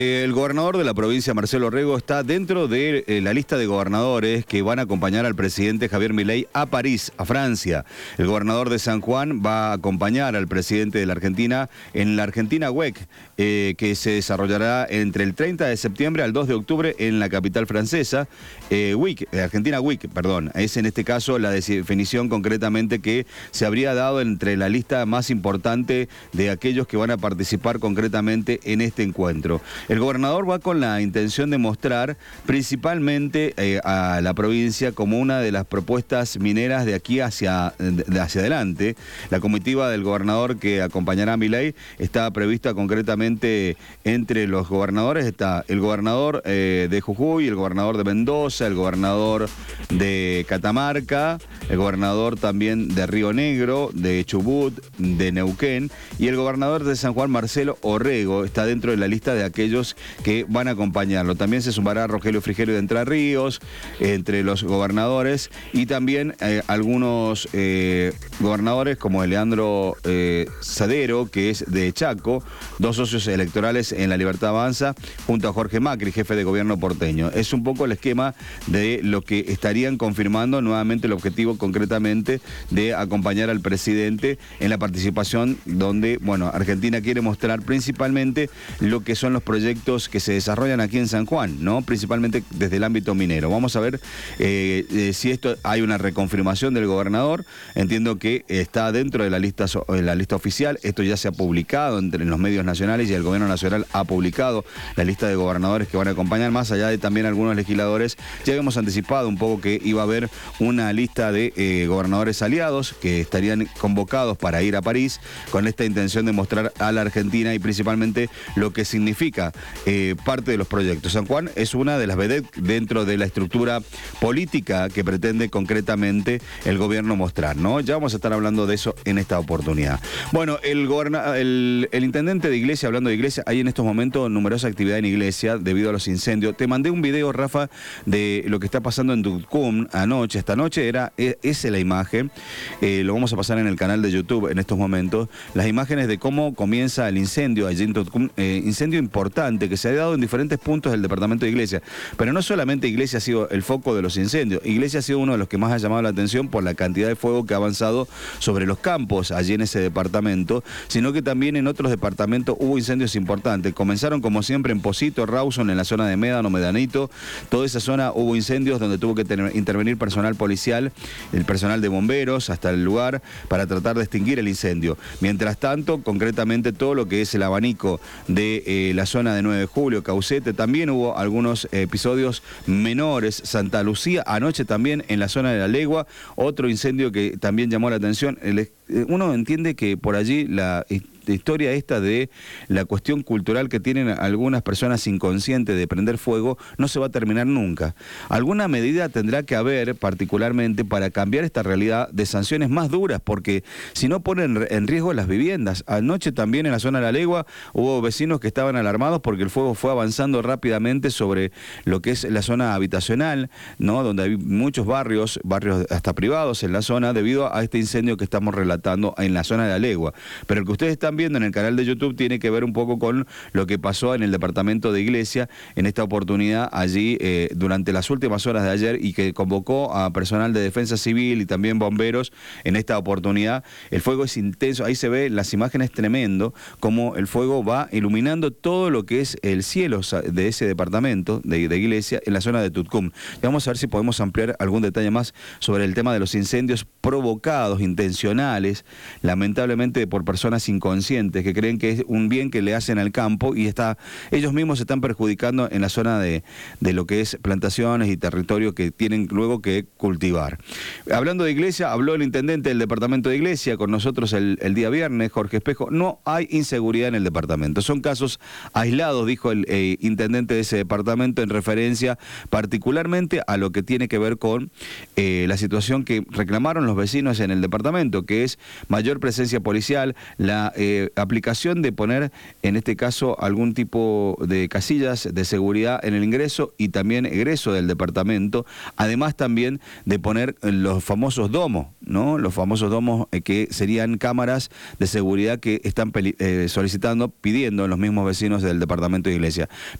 El gobernador de la provincia, Marcelo Orrego, está dentro de la lista de gobernadores que van a acompañar al presidente Javier Milei a París, a Francia. El gobernador de San Juan va a acompañar al presidente de la Argentina en la Argentina Week, que se desarrollará entre el 30 de septiembre al 2 de octubre en la capital francesa. Argentina Week, perdón. Es en este caso la definición concretamente que se habría dado entre la lista más importante de aquellos que van a participar concretamente en este encuentro. El gobernador va con la intención de mostrar principalmente a la provincia como una de las propuestas mineras de aquí hacia adelante. La comitiva del gobernador que acompañará a Milei está prevista concretamente entre los gobernadores. Está el gobernador de Jujuy, el gobernador de Mendoza, el gobernador de Catamarca, el gobernador también de Río Negro, de Chubut, de Neuquén, y el gobernador de San Juan, Marcelo Orrego, está dentro de la lista de aquellos que van a acompañarlo. También se sumará Rogelio Frigerio de Entre Ríos, entre los gobernadores, y también algunos gobernadores como Leandro Sadero, que es de Chaco, dos socios electorales en La Libertad Avanza, junto a Jorge Macri, jefe de gobierno porteño. Es un poco el esquema de lo que estarían confirmando nuevamente el objetivo concretamente de acompañar al presidente en la participación donde, bueno, Argentina quiere mostrar principalmente lo que son los proyectos que se desarrollan aquí en San Juan, ¿no? Principalmente desde el ámbito minero. Vamos a ver si esto hay una reconfirmación del gobernador. Entiendo que está dentro de la lista oficial. Esto ya se ha publicado en los medios nacionales y el gobierno nacional ha publicado la lista de gobernadores que van a acompañar, más allá de también algunos legisladores. Ya habíamos anticipado un poco que iba a haber una lista de gobernadores aliados que estarían convocados para ir a París con esta intención de mostrar a la Argentina y principalmente lo que significa parte de los proyectos. San Juan es una de las vedettes dentro de la estructura política que pretende concretamente el gobierno mostrar, ¿no? Ya vamos a estar hablando de eso en esta oportunidad. Bueno, el intendente de Iglesia, hablando de Iglesia, hay en estos momentos numerosa actividad en Iglesia debido a los incendios. Te mandé un video, Rafa, de lo que está pasando en Tucumán anoche. Esta noche esa es la imagen. Lo vamos a pasar en el canal de YouTube en estos momentos. Las imágenes de cómo comienza el incendio allí en Tucumán. Incendio importante que se ha dado en diferentes puntos del departamento de Iglesia. Pero no solamente Iglesia ha sido el foco de los incendios. Iglesia ha sido uno de los que más ha llamado la atención por la cantidad de fuego que ha avanzado sobre los campos allí en ese departamento, sino que también en otros departamentos hubo incendios importantes. Comenzaron como siempre en Posito, Rawson, en la zona de Médano, Medanito. Toda esa zona hubo incendios donde tuvo que intervenir personal policial, el personal de bomberos hasta el lugar para tratar de extinguir el incendio. Mientras tanto, concretamente todo lo que es el abanico de la zona de 9 de julio, Caucete, también hubo algunos episodios menores. Santa Lucía, anoche también en la zona de La Legua, otro incendio que también llamó la atención. Uno entiende que por allí la historia esta de la cuestión cultural que tienen algunas personas inconscientes de prender fuego no se va a terminar nunca. Alguna medida tendrá que haber particularmente para cambiar esta realidad de sanciones más duras, porque si no ponen en riesgo las viviendas. Anoche también en la zona de La Legua hubo vecinos que estaban alarmados porque el fuego fue avanzando rápidamente sobre lo que es la zona habitacional, ¿no? Donde hay muchos barrios hasta privados en la zona debido a este incendio que estamos relatando en la zona de La Legua. Pero el que ustedes están viendo en el canal de YouTube tiene que ver un poco con lo que pasó en el departamento de Iglesia en esta oportunidad allí durante las últimas horas de ayer, y que convocó a personal de defensa civil y también bomberos en esta oportunidad. El fuego es intenso, ahí se ve las imágenes tremendo, como el fuego va iluminando todo lo que es el cielo de ese departamento de Iglesia en la zona de Tucumán. Y vamos a ver si podemos ampliar algún detalle más sobre el tema de los incendios provocados, intencionales, lamentablemente por personas inconscientes que creen que es un bien que le hacen al campo, y ellos mismos se están perjudicando en la zona de lo que es plantaciones y territorio que tienen luego que cultivar. Hablando de Iglesia, habló el intendente del departamento de Iglesia con nosotros el día viernes, Jorge Espejo. No hay inseguridad en el departamento, son casos aislados, dijo el intendente de ese departamento, en referencia particularmente a lo que tiene que ver con la situación que reclamaron los vecinos en el departamento, que es mayor presencia policial, la aplicación de poner, en este caso, algún tipo de casillas de seguridad en el ingreso y también egreso del departamento, además también de poner los famosos domos, ¿no? Los famosos domos que serían cámaras de seguridad que están solicitando, pidiendo los mismos vecinos del departamento de Iglesia.